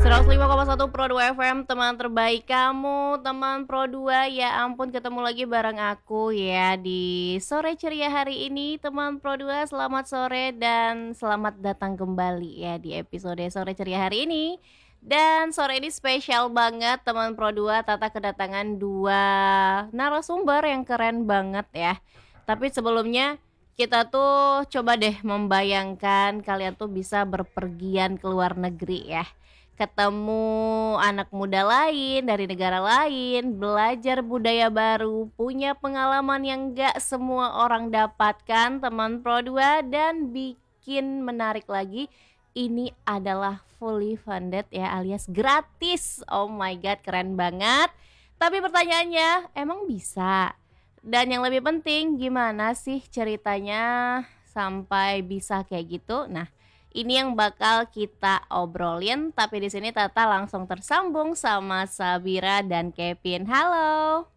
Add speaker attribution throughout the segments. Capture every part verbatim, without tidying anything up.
Speaker 1: seratus lima koma satu Pro dua F M, teman terbaik kamu, teman Pro dua. Ya ampun, ketemu lagi bareng aku ya di sore ceria hari ini, teman Pro dua. Selamat sore dan selamat datang kembali ya di episode sore ceria hari ini. Dan sore ini spesial banget, teman Pro dua. Tata kedatangan dua narasumber yang keren banget ya. Tapi sebelumnya kita tuh coba deh membayangkan kalian tuh bisa berpergian ke luar negeri ya, ketemu anak muda lain dari negara lain, belajar budaya baru, punya pengalaman yang gak semua orang dapatkan, teman Pro dua. Dan bikin menarik lagi, ini adalah fully funded ya, alias gratis. Oh my god, keren banget. Tapi pertanyaannya, emang bisa? Dan yang lebih penting, gimana sih ceritanya sampai bisa kayak gitu? Nah, ini yang bakal kita obrolin. Tapi di sini Tata langsung tersambung sama Sabira dan Kevin. Halo.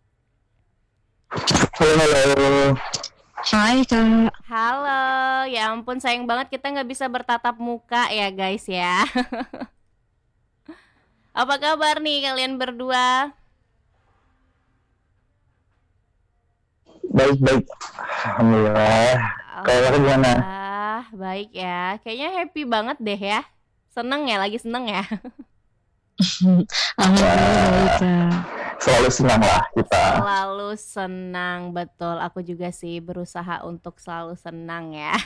Speaker 2: Halo, halo.
Speaker 3: Hai Kak.
Speaker 1: Halo. Ya ampun, sayang banget kita nggak bisa bertatap muka ya guys ya. Apa kabar nih kalian berdua?
Speaker 2: Baik-baik. Alhamdulillah. Kalau gimana?
Speaker 1: Ah, baik ya. Kayaknya happy banget deh ya. Seneng ya, lagi seneng ya.
Speaker 3: Alhamdulillah baik Kak.
Speaker 2: Selalu senang lah kita.
Speaker 1: Selalu senang, betul. Aku juga sih berusaha untuk selalu senang ya.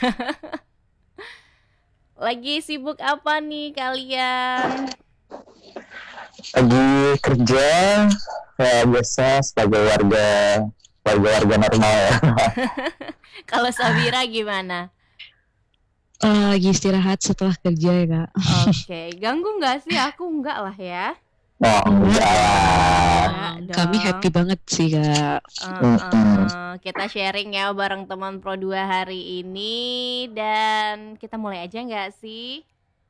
Speaker 1: Lagi sibuk apa nih kalian?
Speaker 2: Lagi kerja kayak biasa sebagai warga warga-warga normal ya.
Speaker 1: Kalau Sabira gimana?
Speaker 3: Uh, lagi istirahat setelah kerja ya Kak.
Speaker 1: Oke, ganggu nggak sih? Aku enggak lah ya.
Speaker 2: Oh, enggak.
Speaker 1: Enggak dong.
Speaker 3: Kami happy banget sih Kak.
Speaker 1: Uh, uh, kita sharing ya bareng teman Pro dua hari ini. Dan kita mulai aja nggak sih?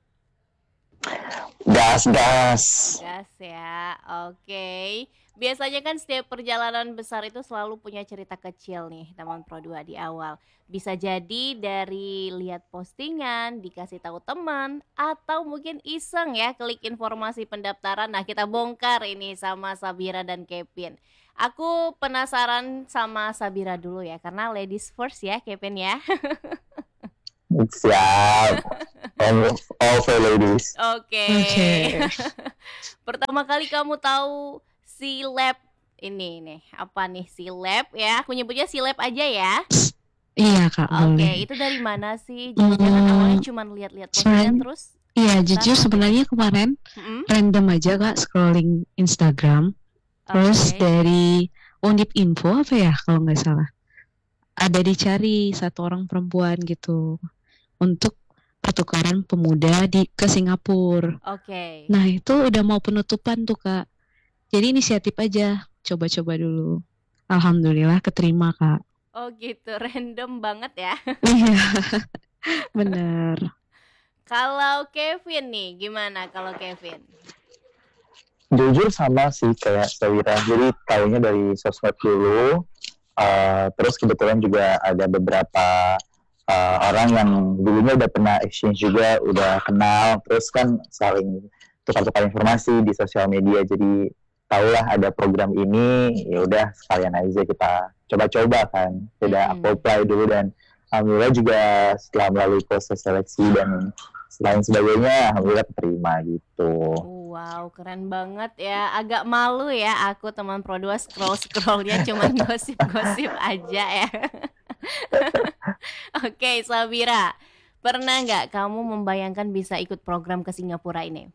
Speaker 2: Gas, gas.
Speaker 1: Gas ya, oke. Biasanya kan setiap perjalanan besar itu selalu punya cerita kecil nih teman Pro dua di awal. Bisa jadi dari lihat postingan, dikasih tahu teman, atau mungkin iseng ya klik informasi pendaftaran. Nah, kita bongkar ini sama Sabira dan Kevin. Aku penasaran sama Sabira dulu ya, karena ladies first ya Kevin ya.
Speaker 2: Siap. All, all for ladies.
Speaker 1: Oke.
Speaker 3: Oke.
Speaker 1: Pertama kali kamu tahu si lab ini nih, apa nih si lab ya? Aku nyebutnya si lab aja ya.
Speaker 3: Iya Kak,
Speaker 1: Oke,
Speaker 3: boleh.
Speaker 1: itu dari mana sih? Jangan-jangan
Speaker 3: Hmm,
Speaker 1: awalnya cuma lihat-lihat postingan
Speaker 3: seren-
Speaker 1: terus?
Speaker 3: Iya jujur
Speaker 1: Tahu?
Speaker 3: sebenarnya kemarin
Speaker 1: Mm-mm.
Speaker 3: random aja Kak scrolling Instagram. Terus
Speaker 1: Oke.
Speaker 3: dari Undip Info apa ya kalau nggak salah, ada dicari satu orang perempuan gitu untuk pertukaran pemuda di ke Singapura.
Speaker 1: Oke.
Speaker 3: Nah itu udah mau penutupan tuh Kak. Jadi inisiatif aja, coba-coba dulu. Alhamdulillah keterima Kak.
Speaker 1: Oh gitu, random banget ya.
Speaker 3: Iya, bener.
Speaker 1: Kalau Kevin nih, gimana kalau Kevin?
Speaker 2: Jujur sama sih kayak Sawira. Jadi tahunya dari sosmed dulu. Uh, terus kebetulan juga ada beberapa uh, orang yang dulunya udah pernah exchange juga, udah kenal. Terus kan saling tukar-tukar informasi di sosial media. Jadi tahulah ada program ini, ya udah sekalian aja kita coba-coba kan. Udah
Speaker 1: Mm-mm.
Speaker 2: aku apply dulu dan alhamdulillah juga setelah melalui proses seleksi dan lain sebagainya, alhamdulillah keterima gitu.
Speaker 1: Wow, keren banget ya. Agak malu ya aku teman Pro dua scroll-scrollnya cuman gosip-gosip aja ya. Oke, Sabira, pernah nggak kamu membayangkan bisa ikut program ke Singapura ini?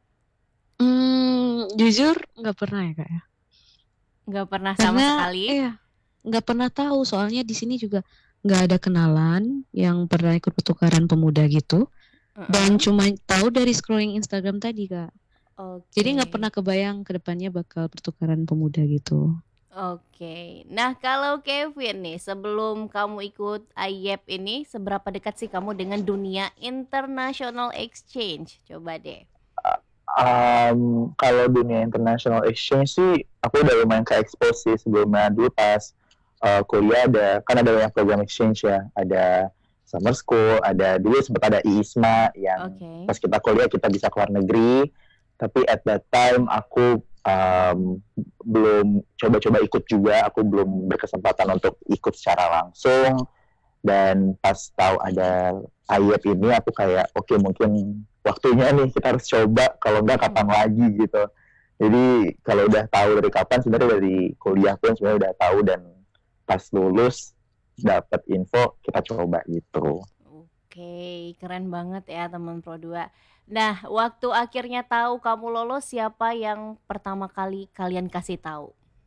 Speaker 3: Hmm, jujur nggak pernah ya Kak ya.
Speaker 1: Nggak pernah sama
Speaker 3: Karena
Speaker 1: sekali?
Speaker 3: iya, nggak pernah tahu. Soalnya di sini juga nggak ada kenalan yang pernah ikut pertukaran pemuda gitu. Dan
Speaker 1: Mm-mm.
Speaker 3: cuma tahu dari scrolling Instagram tadi Kak. Jadi nggak
Speaker 1: Oke,
Speaker 3: pernah kebayang ke depannya bakal pertukaran pemuda gitu.
Speaker 1: oke. Nah, kalau Kevin nih, sebelum kamu ikut I E P ini, seberapa dekat sih kamu dengan dunia international exchange? Coba deh.
Speaker 2: Um, kalau dunia international exchange sih aku udah lumayan ke expose sih sebelumnya. Dulu pas uh, kuliah ada kan ada banyak program exchange ya, ada summer school, ada dulu sempat ada I I S M A yang
Speaker 1: Oke.
Speaker 2: pas kita kuliah kita bisa keluar negeri. Tapi at that time aku um, belum coba-coba ikut juga, aku belum berkesempatan untuk ikut secara langsung. Dan pas tahu ada A Y E P ini aku kayak oke okay, mungkin waktunya nih kita harus coba, kalau enggak kapan lagi gitu. Jadi kalau udah tahu dari kapan, sebenarnya dari kuliah pun sebenarnya udah tahu, dan pas lulus dapat info kita coba gitu.
Speaker 1: Oke, keren banget ya teman Pro dua. Nah, waktu akhirnya tahu kamu lolos, siapa yang pertama kali kalian kasih tahu?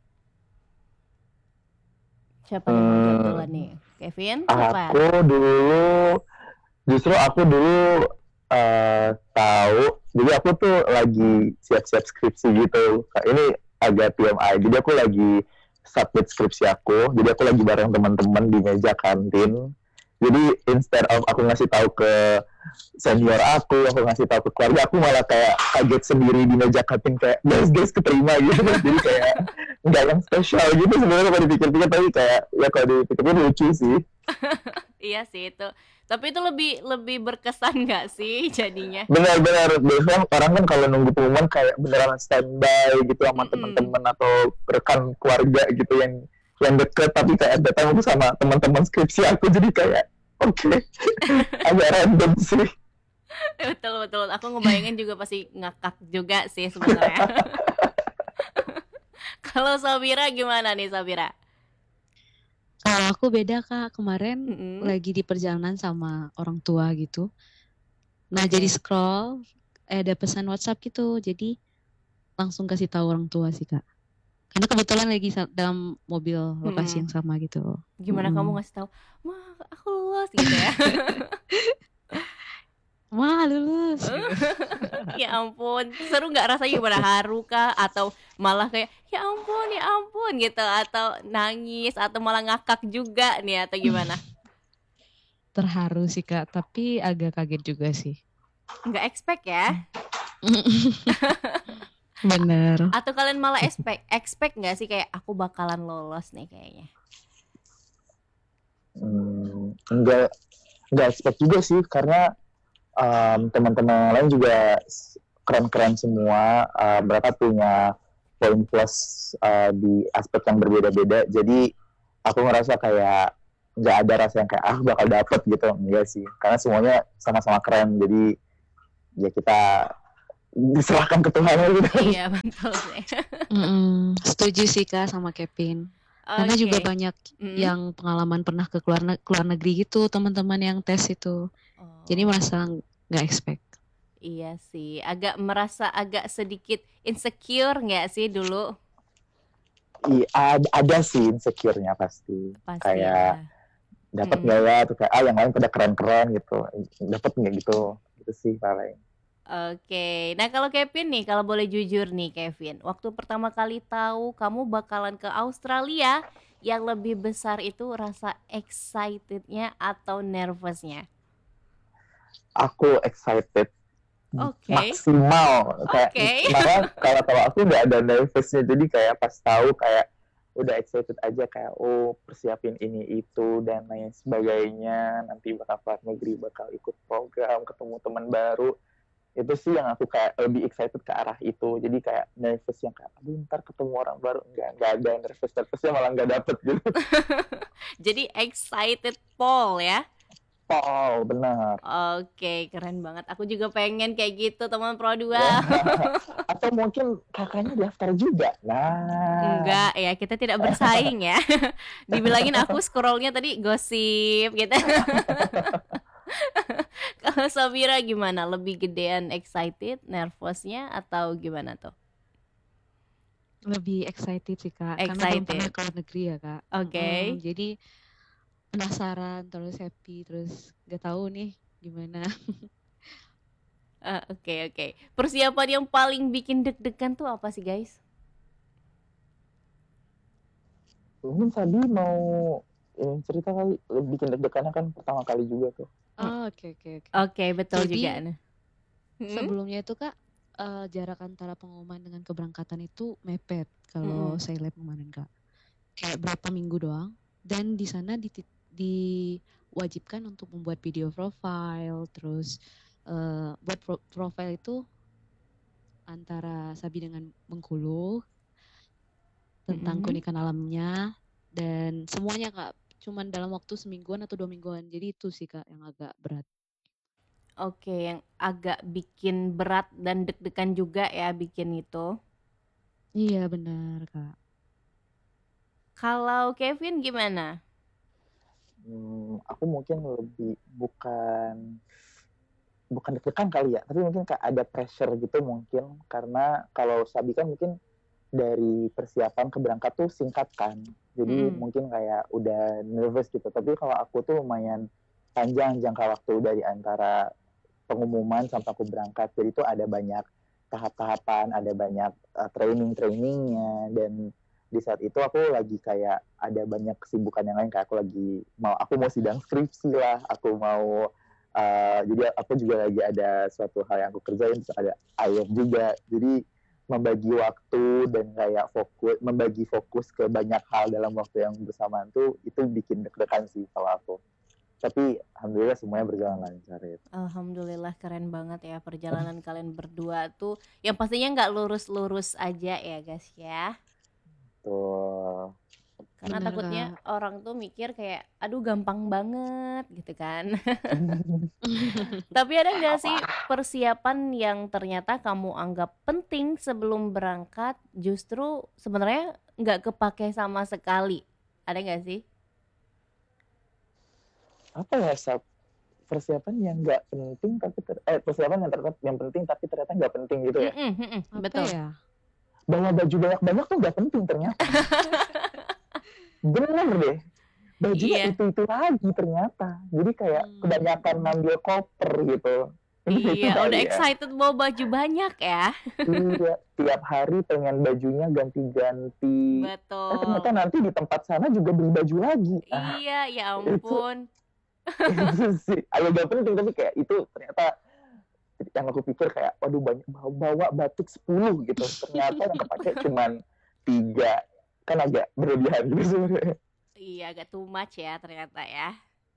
Speaker 1: Siapa yang mau jawab duluan nih? Kevin? Siapa?
Speaker 2: Aku dulu, justru aku dulu uh, tahu, jadi aku tuh lagi siap-siap skripsi gitu. Ini agak T M I, jadi aku lagi submit skripsi aku, jadi aku lagi bareng teman-teman di meja kantin. Jadi instead of aku ngasih tahu ke senior aku, aku ngasih tahu ke keluarga, aku malah kayak kaget sendiri di meja kantin kayak guys guys keterima gitu. Jadi kayak nggak yang spesial gitu sebenarnya kalau dipikir-pikir, tapi kayak ya kalau dipikir-pikir lucu sih.
Speaker 1: Iya sih itu. Tapi itu lebih lebih berkesan nggak sih jadinya?
Speaker 2: Benar-benar, biasanya orang kan kalau nunggu pengumuman kayak beneran standby gitu sama mm-hmm. teman-teman atau rekan keluarga gitu yang yang deket, tapi kayak datang aku sama teman-teman skripsi aku, jadi kayak oke okay. agak random sih.
Speaker 1: Betul betul, aku ngebayangin juga pasti ngakak juga sih sebenarnya. Kalau Sabira gimana nih Sabira?
Speaker 3: Kalau aku beda Kak, kemarin
Speaker 1: mm-hmm.
Speaker 3: lagi di perjalanan sama orang tua gitu. Nah okay. jadi scroll, eh, ada pesan WhatsApp gitu, jadi langsung kasih tahu orang tua sih Kak. Karena kebetulan lagi dalam mobil lokasi hmm. yang sama gitu.
Speaker 1: Gimana hmm. kamu ngasih tahu, "Ma, aku lulus" gitu ya?
Speaker 3: "Ma, lulus."
Speaker 1: Ya ampun, seru nggak rasanya, gimana, haru kah? Atau malah kayak ya ampun, ya ampun gitu, atau nangis, atau malah ngakak juga nih, atau gimana?
Speaker 3: Terharu sih Kak, tapi agak kaget juga sih.
Speaker 1: Nggak expect ya?
Speaker 3: Bener.
Speaker 1: Atau kalian malah expect expect nggak sih kayak aku bakalan lolos nih kayaknya?
Speaker 2: Hmm, enggak enggak expect juga sih, karena um, teman-teman lain juga keren-keren semua. Uh, mereka punya poin plus uh, di aspek yang berbeda-beda. Jadi aku ngerasa kayak nggak ada rasa yang kayak ah bakal dapet gitu, enggak sih. Karena semuanya sama-sama keren. Jadi ya kita diserahkan ke Tuhan gitu.
Speaker 1: Iya betul sih.
Speaker 3: Setuju sih Kak sama Kevin. Okay. Karena juga banyak mm. yang pengalaman pernah ke keluar, ne- keluar negeri gitu, teman-teman yang tes itu. Oh. Jadi merasa nggak expect.
Speaker 1: Iya sih, agak merasa agak sedikit insecure nggak sih dulu?
Speaker 2: Iya ada, ada sih insecure-nya pasti. pasti kayak ya. Dapat nggak mm. ya? Tuh kayak ah yang lain pada keren-keren gitu, dapat nggak gitu? Gitu sih paling.
Speaker 1: Oke, nah kalau Kevin nih, kalau boleh jujur nih Kevin, waktu pertama kali tahu kamu bakalan ke Australia, yang lebih besar itu rasa excitednya atau nervousnya?
Speaker 2: Aku excited,
Speaker 1: okay.
Speaker 2: maksimal. Kayak
Speaker 1: okay.
Speaker 2: Malah kalau kalau aku nggak ada nervousnya, jadi kayak pas tahu kayak udah excited aja, kayak oh persiapin ini itu dan lain sebagainya, nanti bakal keluar negeri, bakal ikut program, ketemu teman baru. Itu sih yang aku kayak lebih excited ke arah itu. Jadi kayak nervous yang kayak aduh ntar ketemu orang baru, enggak enggak ada nervous nervousnya malah nggak dapet gitu.
Speaker 1: Jadi excited Paul ya?
Speaker 2: Paul, benar.
Speaker 1: Oke, keren banget. Aku juga pengen kayak gitu teman Pro dua.
Speaker 2: Ya. Atau mungkin kakaknya daftar juga. Nah.
Speaker 1: Enggak ya, kita tidak bersaing ya. Dibilangin aku scrollnya tadi gosip gitu. Kalau Sabira gimana? Lebih gedean excited, nervousnya atau gimana tuh?
Speaker 3: Lebih excited sih Kak,
Speaker 1: excited.
Speaker 3: Karena belum pernah ke luar negeri ya Kak.
Speaker 1: Oke. Okay.
Speaker 3: Hmm, jadi penasaran, terus happy, terus gak tahu nih gimana.
Speaker 1: Oke uh, oke. Okay, okay. Persiapan yang paling bikin deg-degan tuh apa sih guys?
Speaker 2: Mungkin tadi mau yang cerita kali, bikin deg-degannya kan pertama kali juga tuh.
Speaker 3: Oh oke oke oke.
Speaker 1: Oke betul. Jadi, juga.
Speaker 3: Hmm? Sebelumnya itu Kak uh, jarak antara pengumuman dengan keberangkatan itu mepet kalau hmm. saya lihat kemarin Kak. Kayak berapa minggu doang, dan di sana di, diwajibkan untuk membuat video profile, terus uh, buat pro- profile itu antara Sabi dengan Bengkulu tentang
Speaker 1: Mm-mm.
Speaker 3: keunikan alamnya dan semuanya Kak, cuman dalam waktu semingguan atau dua mingguan. Jadi itu sih Kak yang agak berat.
Speaker 1: Oke, yang agak bikin berat dan deg-degan juga ya bikin itu.
Speaker 3: Iya benar Kak.
Speaker 1: Kalau Kevin gimana?
Speaker 2: Hmm, aku mungkin lebih bukan bukan deg-degan kali ya, tapi mungkin kayak ada pressure gitu mungkin, karena kalau Sabi kan mungkin dari persiapan ke berangkat tuh singkat kan, jadi
Speaker 1: Mm-mm.
Speaker 2: mungkin kayak udah nervous gitu, tapi kalau aku tuh lumayan panjang jangka waktu dari antara pengumuman sampai aku berangkat, jadi tuh ada banyak tahap-tahapan, ada banyak uh, training-trainingnya, dan di saat itu aku lagi kayak ada banyak kesibukan yang lain, kayak aku lagi mau aku mau sidang skripsi lah, aku mau uh, jadi aku juga lagi ada suatu hal yang aku kerjain, terus ada I E L T S juga, jadi membagi waktu dan kayak fokus membagi fokus ke banyak hal dalam waktu yang bersamaan tuh itu bikin deg-degan sih kalau aku, tapi alhamdulillah semuanya berjalan lancar ya.
Speaker 1: Alhamdulillah keren banget ya perjalanan kalian berdua tuh. Yang pastinya nggak lurus-lurus aja ya guys ya.
Speaker 2: Tuh.
Speaker 1: Karena
Speaker 3: Benar
Speaker 1: takutnya
Speaker 3: Kak.
Speaker 1: orang tuh mikir kayak aduh gampang banget gitu kan. Tapi ada nggak sih persiapan yang ternyata kamu anggap penting sebelum berangkat justru sebenarnya nggak kepake sama sekali? Ada nggak sih?
Speaker 2: Apa ya, Sab? Persiapan yang nggak penting tapi ter- eh persiapan yang ternyata yang penting tapi ternyata nggak penting gitu ya.
Speaker 1: Mm-mm, mm-mm,
Speaker 3: Apa
Speaker 1: betul.
Speaker 3: ya?
Speaker 2: Bawa baju banyak-banyak tuh nggak penting ternyata. Bener deh. Bajunya
Speaker 1: Iya,
Speaker 2: itu-itu lagi ternyata. Jadi kayak
Speaker 3: Hmm.
Speaker 2: kebanyakan ngambil koper gitu. Itu itu
Speaker 1: iya, udah
Speaker 2: kali ya.
Speaker 1: excited bawa baju banyak ya.
Speaker 2: Iya, tiap hari pengen bajunya ganti-ganti. Eh ternyata
Speaker 1: Betul.
Speaker 2: nanti di tempat sana juga beli baju lagi. Ah,
Speaker 1: Iya, ya
Speaker 2: itu
Speaker 1: ampun.
Speaker 2: itu sih. Agak gak penting tapi kayak itu ternyata yang aku pikir kayak waduh banyak bawa batik sepuluh gitu, ternyata yang kepake cuman tiga, kan agak berlebihan gitu sebenarnya.
Speaker 1: Iya, agak too much ya ternyata ya.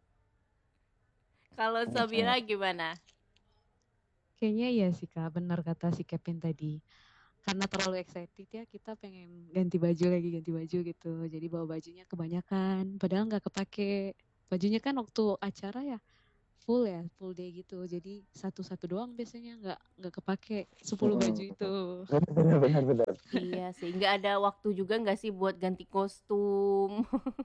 Speaker 1: Kalau Sabira
Speaker 2: Sangat-sangat.
Speaker 1: gimana?
Speaker 3: Kayaknya iya sih Kak, benar kata si Kevin tadi. Karena terlalu excited ya kita pengen ganti baju lagi, ganti baju gitu. Jadi bawa bajunya kebanyakan, padahal nggak kepake. Bajunya kan waktu acara ya full ya, full day gitu. Jadi satu-satu doang biasanya nggak nggak kepake sepuluh baju itu.
Speaker 2: Benar benar benar.
Speaker 1: Iya sih, nggak ada waktu juga nggak sih buat ganti kostum?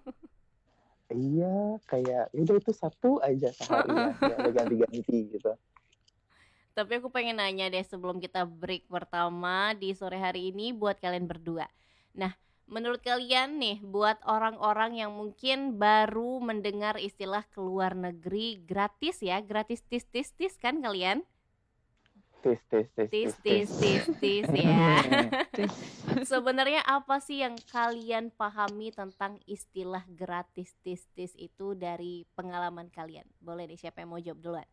Speaker 2: Iya, kayak udah itu satu aja seharian nggak ada ganti-ganti gitu.
Speaker 1: Tapi aku pengen nanya deh sebelum kita break pertama di sore hari ini buat kalian berdua. Nah, menurut kalian nih, buat orang-orang yang mungkin baru mendengar istilah keluar negeri gratis ya, gratis tis tis tis kan kalian?
Speaker 2: Tis tis tis
Speaker 1: Tis
Speaker 2: tis
Speaker 1: tis
Speaker 2: tis.
Speaker 1: tis tis ya.
Speaker 3: Terus
Speaker 1: Sebenarnya apa sih yang kalian pahami tentang istilah gratis tis tis itu dari pengalaman kalian? Boleh deh siapa yang mau jawab duluan?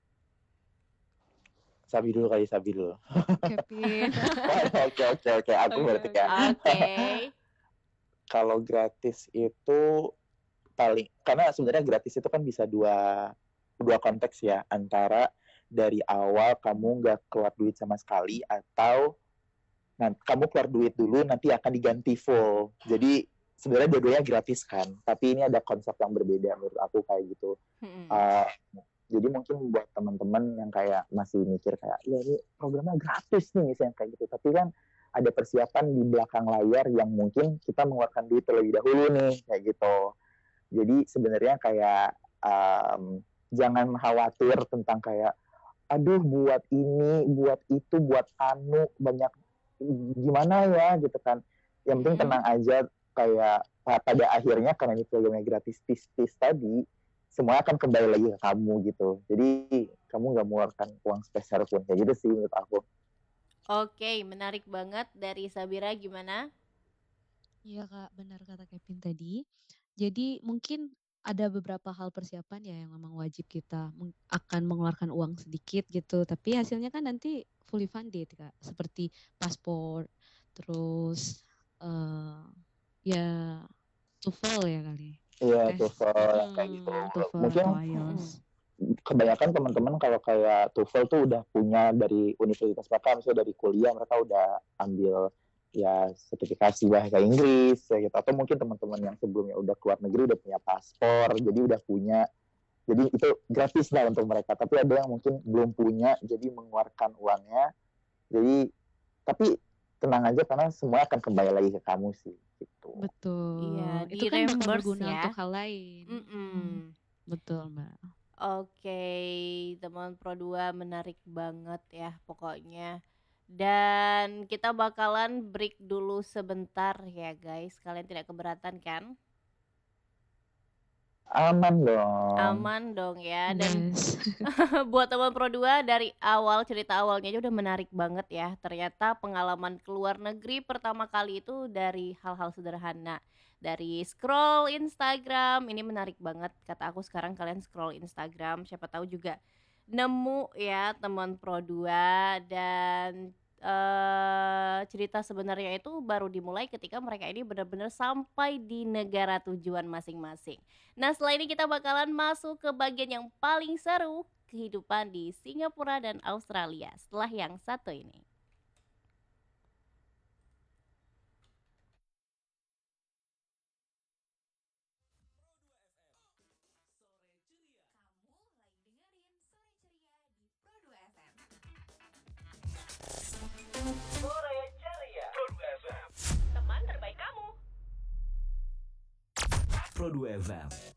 Speaker 2: Sabi dulu kali, Sabi dulu.
Speaker 3: Kevin.
Speaker 2: Oke oke oke, aku
Speaker 3: Oke,
Speaker 2: berarti
Speaker 3: oke.
Speaker 2: ya.
Speaker 1: Oke.
Speaker 2: Kalau gratis itu paling, karena sebenarnya gratis itu kan bisa dua dua konteks ya, antara dari awal kamu nggak keluar duit sama sekali, atau nah, kamu keluar duit dulu nanti akan diganti full. Jadi sebenarnya dua-duanya gratis kan, tapi ini ada konsep yang berbeda menurut aku kayak gitu.
Speaker 1: Hmm.
Speaker 2: Uh, jadi mungkin buat teman-teman yang kayak masih mikir kayak ya ini programnya gratis nih misalnya kayak gitu, tapi kan ada persiapan di belakang layar yang mungkin kita mengeluarkan duit terlebih dahulu nih kayak gitu. Jadi sebenarnya kayak um, jangan khawatir tentang kayak aduh buat ini, buat itu, buat anu banyak gimana ya gitu kan. Yang penting
Speaker 1: Hmm.
Speaker 2: tenang aja, kayak pada akhirnya karena ini programnya gratis tis-tis tadi, semua akan kembali lagi ke kamu gitu. Jadi kamu nggak mengeluarkan uang spesial pun kayak gitu sih menurut aku.
Speaker 1: Oke, menarik banget. Dari Sabira gimana?
Speaker 3: Iya Kak, benar kata Kevin tadi. Jadi mungkin ada beberapa hal persiapan ya yang memang wajib kita meng- akan mengeluarkan uang sedikit gitu. Tapi hasilnya kan nanti fully funded Kak. Seperti paspor, terus eh ya TOEFL ya kali.
Speaker 2: Iya,
Speaker 3: Tes
Speaker 2: TOEFL yang kayak gitu.
Speaker 3: mm, TOEFL
Speaker 2: Mungkin
Speaker 3: atau
Speaker 1: Hmm.
Speaker 3: I E L T S.
Speaker 2: kebanyakan teman-teman kalau kayak TOEFL tuh udah punya dari universitas mereka, misalnya dari kuliah mereka udah ambil ya sertifikasi bahasa Inggris ya gitu, atau mungkin teman-teman yang sebelumnya udah keluar negeri udah punya paspor, jadi udah punya, jadi itu gratis lah untuk mereka. Tapi ada yang mungkin belum punya, jadi mengeluarkan uangnya. Jadi tapi tenang aja karena semua akan kembali lagi ke kamu sih gitu.
Speaker 3: Betul.
Speaker 1: Iya,
Speaker 3: Itu kan bakal
Speaker 1: di-reimburse
Speaker 3: berguna
Speaker 1: ya.
Speaker 3: untuk hal lain.
Speaker 1: Mm-mm.
Speaker 3: Betul, Mbak.
Speaker 1: Oke, teman Pro dua menarik banget ya pokoknya. Dan kita bakalan break dulu sebentar ya guys. Kalian tidak keberatan kan?
Speaker 2: Aman dong.
Speaker 1: Aman dong ya. Dan
Speaker 3: Yes.
Speaker 1: buat teman Pro dua, dari awal cerita awalnya aja udah menarik banget ya. Ternyata pengalaman keluar negeri pertama kali itu dari hal-hal sederhana. Dari scroll Instagram, ini menarik banget. Kata aku sekarang kalian scroll Instagram, siapa tahu juga nemu ya teman Pro dua. Dan eh cerita sebenarnya itu baru dimulai ketika mereka ini benar-benar sampai di negara tujuan masing-masing. Nah, setelah ini kita bakalan masuk ke bagian yang paling seru, kehidupan di Singapura dan Australia setelah yang satu ini.
Speaker 4: Sore Ceria Pro dua F M, teman terbaik kamu. Pro dua F M